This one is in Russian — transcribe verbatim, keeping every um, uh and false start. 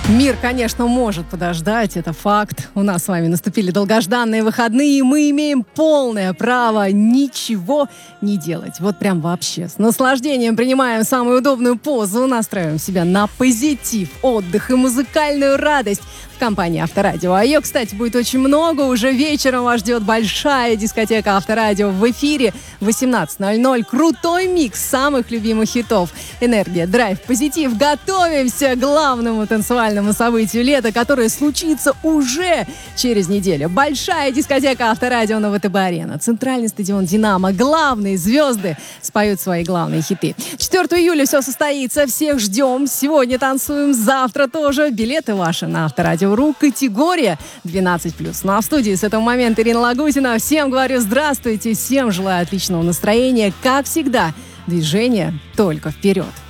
Мир, конечно, может подождать, это факт. У нас с вами наступили долгожданные выходные, и мы имеем полное право ничего не делать. Вот прям вообще. С наслаждением принимаем самую удобную позу, настраиваем себя на позитив, отдых и музыкальную радость в компании Авторадио. А ее, кстати, будет очень много. Уже вечером вас ждет большая дискотека Авторадио в эфире в восемнадцать ноль ноль. Крутой микс самых любимых хитов. Энергия, драйв, позитив. Готовимся к главному танцевальному событию лета, которое случится уже через неделю. Большая дискотека Авторадио на ВТБ-арена. Центральный стадион «Динамо». Главные звезды споют свои главные хиты. четвёртого июля все состоится. Всех ждем. Сегодня танцуем, завтра тоже. Билеты ваши на Авторадио.ру. Категория двенадцать плюс. Ну а в студии с этого момента Ирина Лагутина. Всем говорю здравствуйте. Всем желаю отличного настроения. Как всегда, движение только вперед.